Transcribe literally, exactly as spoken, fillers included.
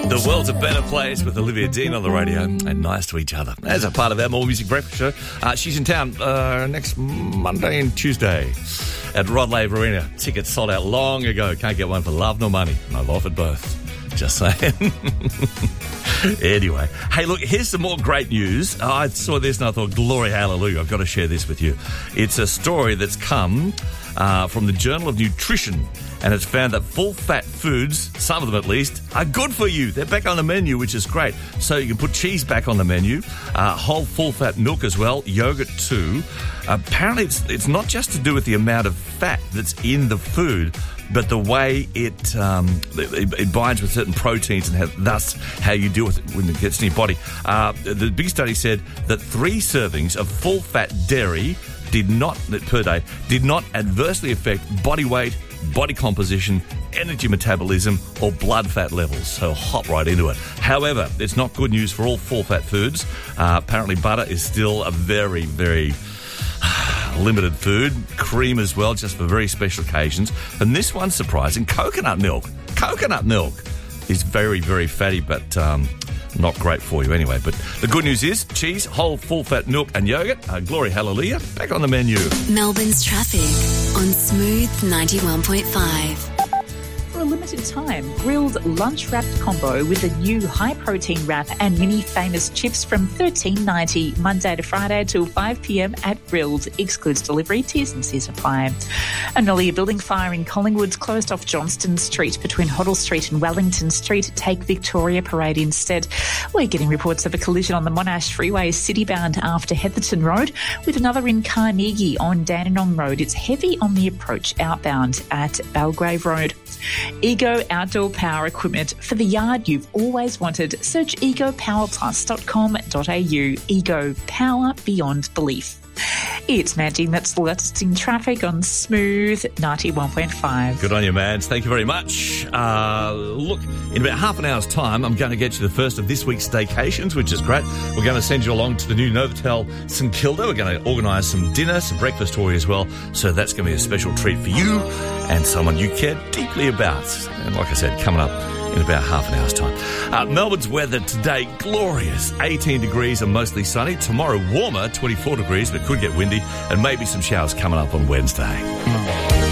The world's a better place with Olivia Dean on the radio and Nice to Each Other. As a part of our More Music Breakfast show, uh, she's in town uh, next Monday and Tuesday at Rod Laver Arena. Tickets sold out long ago. Can't get one for love nor money. I've offered both. Just saying. Anyway, hey, look, here's some more great news. I saw this and I thought, glory, hallelujah, I've got to share this with you. It's a story that's come uh, from the Journal of Nutrition, and it's found that full-fat foods, some of them at least, are good for you. They're back on the menu, which is great. So you can put cheese back on the menu, uh, whole full-fat milk as well, yogurt too. Apparently, it's, it's not just to do with the amount of fat that's in the food, but the way it, um, it it binds with certain proteins and how, thus how you deal with it when it gets in your body. Uh, the big study said that three servings of full-fat dairy did not, per day, did not adversely affect body weight, body composition, energy metabolism, or blood fat levels. So hop right into it. However, it's not good news for all full-fat foods. Uh, apparently butter is still a very, very limited food. Cream as well, just for very special occasions. And this one's surprising. Coconut milk. Coconut milk is very, very fatty, but um, not great for you anyway. But the good news is cheese, whole full-fat milk and yogurt. Uh, glory, hallelujah. Back on the menu. Melbourne's traffic on Smooth ninety-one point five. For a limited time, grilled lunch-wrapped combo with a new high-protein wrap and mini famous chips from thirteen ninety, Monday to Friday till five p.m. at Grilled. Excludes delivery, T's and C's apply. An earlier building fire in Collingwood closed off Johnston Street between Hoddle Street and Wellington Street. Take Victoria Parade instead. We're getting reports of a collision on the Monash Freeway citybound after Heatherton Road, with another in Carnegie on Dandenong Road. It's heavy on the approach outbound at Belgrave Road. Ego Outdoor Power Equipment for the yard you've always wanted. Search ego power plus dot com dot a u. Ego Power Beyond Belief. It's Mandy, that's the latest in traffic on Smooth ninety-one point five. Good on you, man. Thank you very much. Uh, look, in about half an hour's time, I'm going to get you the first of this week's staycations, which is great. We're going to send you along to the new Novotel St Kilda. We're going to organise some dinner, some breakfast for you as well. So that's going to be a special treat for you and someone you care deeply about. And like I said, coming up in about half an hour's time. Uh, Melbourne's weather today, glorious. eighteen degrees and mostly sunny. Tomorrow, warmer, twenty-four degrees, but could get windy. And maybe some showers coming up on Wednesday.